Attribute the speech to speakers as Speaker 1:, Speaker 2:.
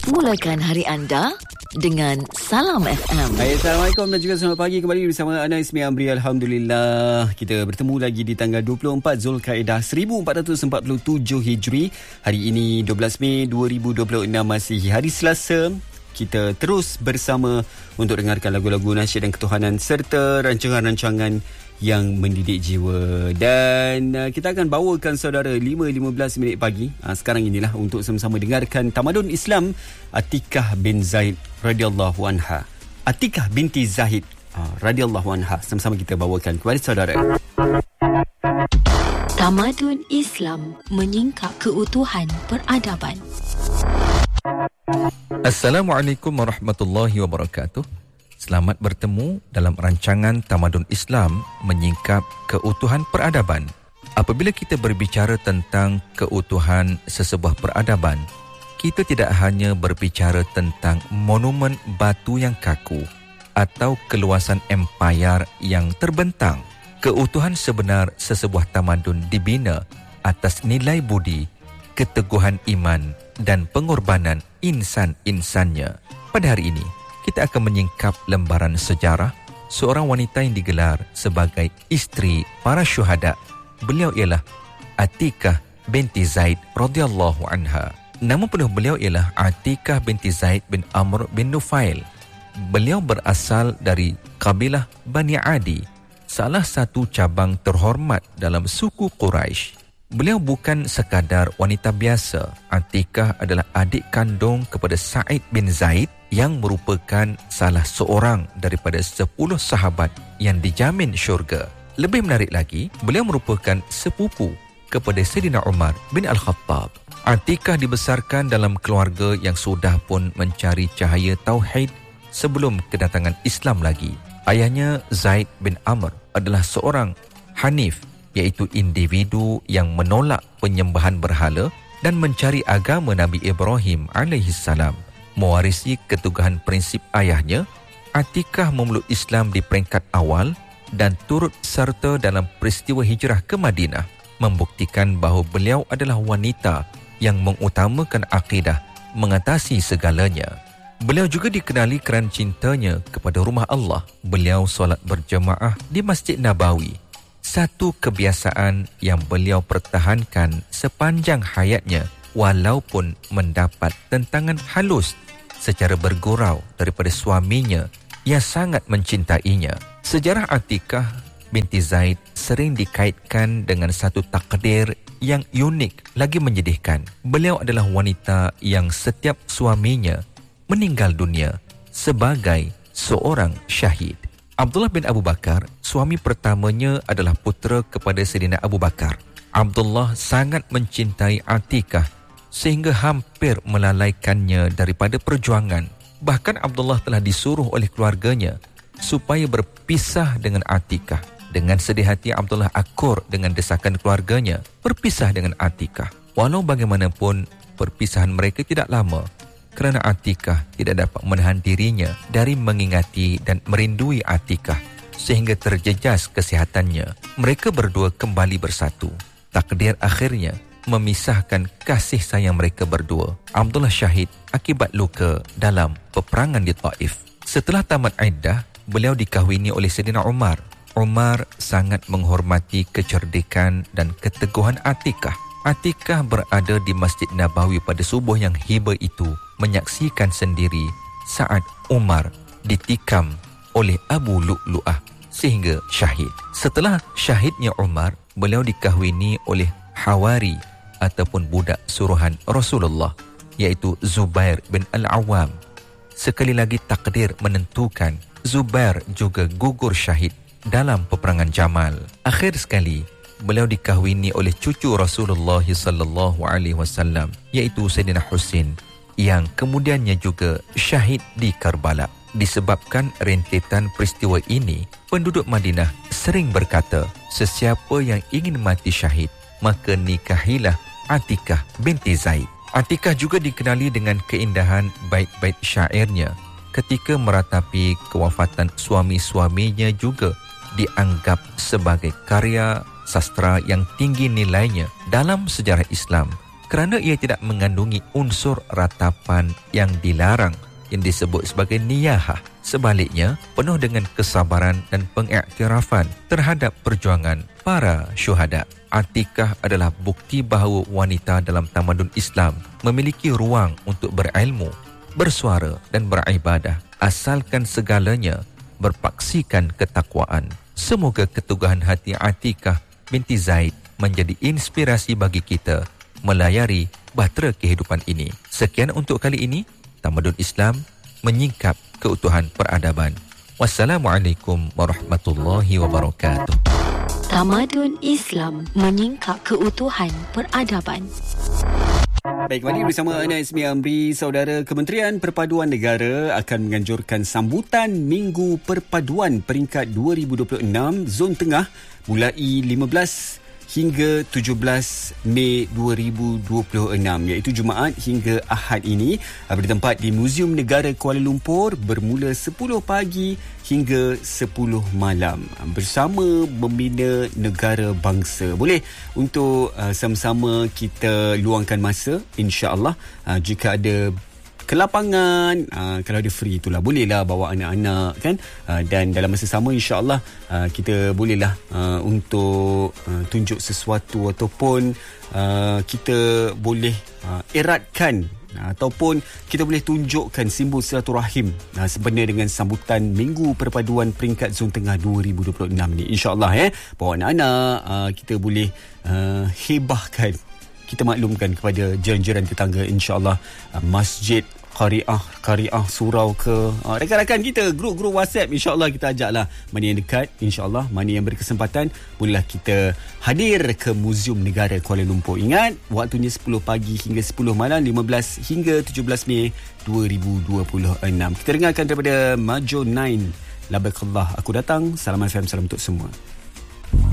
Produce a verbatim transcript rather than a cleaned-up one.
Speaker 1: Mulakan hari anda dengan Salam F M.
Speaker 2: Hai, Assalamualaikum dan juga selamat pagi kembali bersama Ana Ismi Amri. Alhamdulillah, kita bertemu lagi di tanggal dua puluh empat Zulkaidah seribu empat ratus empat puluh tujuh Hijri. Hari ini dua belas Mei dua ribu dua puluh enam, masih hari Selasa. Kita terus bersama untuk dengarkan lagu-lagu nasyid dan ketuhanan serta rancangan-rancangan yang mendidik jiwa. Dan uh, kita akan bawakan saudara lima lima belas minit pagi uh, sekarang inilah untuk sama-sama dengarkan tamadun Islam Atikah bin Zaid radhiyallahu anha. Atikah binti Zaid uh, radhiyallahu anha, sama-sama kita bawakan kepada saudara.
Speaker 1: Tamadun Islam menyingkap keutuhan peradaban.
Speaker 3: Assalamualaikum warahmatullahi wabarakatuh. Selamat bertemu dalam rancangan Tamadun Islam menyingkap keutuhan peradaban. Apabila kita berbicara tentang keutuhan sesebuah peradaban, kita tidak hanya berbicara tentang monumen batu yang kaku atau keluasan empayar yang terbentang. Keutuhan sebenar sesebuah tamadun dibina atas nilai budi, keteguhan iman dan pengorbanan insan-insannya. Pada hari ini, kita akan menyingkap lembaran sejarah seorang wanita yang digelar sebagai isteri para syuhada. Beliau ialah Atikah binti Zaid radhiyallahu anha. Nama penuh beliau ialah Atikah binti Zaid bin Amr bin Nufail. Beliau berasal dari kabilah Bani Adi, salah satu cabang terhormat dalam suku Quraisy. Beliau bukan sekadar wanita biasa. Atikah adalah adik kandung kepada Sa'id bin Zaid yang merupakan salah seorang daripada sepuluh sahabat yang dijamin syurga. Lebih menarik lagi, beliau merupakan sepupu kepada Sayyidina Umar bin Al-Khattab. Atikah dibesarkan dalam keluarga yang sudah pun mencari cahaya tauhid sebelum kedatangan Islam lagi. Ayahnya Zaid bin Amr adalah seorang Hanif, iaitu individu yang menolak penyembahan berhala dan mencari agama Nabi Ibrahim alaihi salam. Mewarisi keteguhan prinsip ayahnya, Atikah memeluk Islam di peringkat awal dan turut serta dalam peristiwa hijrah ke Madinah, membuktikan bahawa beliau adalah wanita yang mengutamakan akidah mengatasi segalanya. Beliau juga dikenali kerana cintanya kepada rumah Allah. Beliau solat berjemaah di Masjid Nabawi, satu kebiasaan yang beliau pertahankan sepanjang hayatnya walaupun mendapat tentangan halus secara bergurau daripada suaminya yang sangat mencintainya. Sejarah Atikah binti Zaid sering dikaitkan dengan satu takdir yang unik lagi menyedihkan. Beliau adalah wanita yang setiap suaminya meninggal dunia sebagai seorang syahid. Abdullah bin Abu Bakar, suami pertamanya, adalah putera kepada Sayyidina Abu Bakar. Abdullah sangat mencintai Atikah sehingga hampir melalaikannya daripada perjuangan. Bahkan Abdullah telah disuruh oleh keluarganya supaya berpisah dengan Atikah. Dengan sedih hati, Abdullah akur dengan desakan keluarganya berpisah dengan Atikah. Walau bagaimanapun, perpisahan mereka tidak lama kerana Atikah tidak dapat menahan dirinya dari mengingati dan merindui Atikah sehingga terjejas kesihatannya. Mereka berdua kembali bersatu. Takdir akhirnya memisahkan kasih sayang mereka berdua. Abdullah syahid akibat luka dalam peperangan di Taif. Setelah tamat iddah, beliau dikahwini oleh Sayyidina Umar. Umar sangat menghormati kecerdikan dan keteguhan Atikah. Atikah berada di Masjid Nabawi pada subuh yang hiba itu, menyaksikan sendiri saat Umar ditikam oleh Abu Lu'lu'ah sehingga syahid. Setelah syahidnya Umar, beliau dikahwini oleh Hawari ataupun budak suruhan Rasulullah, iaitu Zubair bin Al-Awwam. Sekali lagi takdir menentukan Zubair juga gugur syahid dalam peperangan Jamal. Akhir sekali, beliau dikahwini oleh cucu Rasulullah sallallahu alaihi wasallam, iaitu Sayyidina Husin, yang kemudiannya juga syahid di Karbala. Disebabkan rentetan peristiwa ini, penduduk Madinah sering berkata, sesiapa yang ingin mati syahid, maka nikahilah Atikah binti Zaid. Atikah juga dikenali dengan keindahan bait-bait syairnya. Ketika meratapi kewafatan suami-suaminya juga dianggap sebagai karya sastra yang tinggi nilainya dalam sejarah Islam. kerana ia tidak mengandungi unsur ratapan yang dilarang yang disebut sebagai niyahah. Sebaliknya, penuh dengan kesabaran dan pengiktirafan terhadap perjuangan para syuhada. Atikah adalah bukti bahawa wanita dalam tamadun Islam memiliki ruang untuk berilmu, bersuara dan beribadah, asalkan segalanya berpaksikan ketakwaan. Semoga keteguhan hati Atikah binti Zaid menjadi inspirasi bagi kita melayari bahtera kehidupan ini. Sekian untuk kali ini. Tamadun Islam menyingkap keutuhan peradaban. Wassalamualaikum warahmatullahi wabarakatuh.
Speaker 1: Tamadun Islam menyingkap keutuhan peradaban.
Speaker 2: Baik, kembali bersama Ana Ismi Amri. Saudara, Kementerian Perpaduan Negara akan menganjurkan sambutan Minggu Perpaduan peringkat dua ribu dua puluh enam Zon Tengah mulai lima belas hingga tujuh belas Mei dua ribu dua puluh enam, iaitu Jumaat hingga Ahad ini, bertempat di Muzium Negara Kuala Lumpur bermula sepuluh pagi hingga sepuluh malam bersama Membina Negara Bangsa. Boleh untuk uh, sama-sama kita luangkan masa, insya-Allah. Uh, jika ada kelapangan, uh, kalau ada free itulah, bolehlah bawa anak-anak kan, uh, dan dalam masa sama insya-Allah uh, kita bolehlah uh, untuk uh, tunjuk sesuatu ataupun uh, kita boleh uh, eratkan uh, ataupun kita boleh tunjukkan simbol silaturahim uh, sebenarnya dengan sambutan Minggu Perpaduan peringkat Zon Tengah dua ribu dua puluh enam ni, insya-Allah eh bawa anak-anak, uh, kita boleh uh, hebahkan, kita maklumkan kepada jiran-jiran tetangga, insya-Allah uh, masjid Qariah, Qariah surau ke uh, rakan-rakan kita, grup-grup WhatsApp, insya-Allah kita ajaklah. Mana yang dekat, insya-Allah, mana yang berkesempatan, bolehlah kita hadir ke Muzium Negara Kuala Lumpur. Ingat, waktunya sepuluh pagi hingga sepuluh malam, lima belas hingga tujuh belas Mei dua ribu dua puluh enam. Kita dengarkan daripada Majo Nine, Labakallah, Aku Datang. Salam F M, salam untuk semua.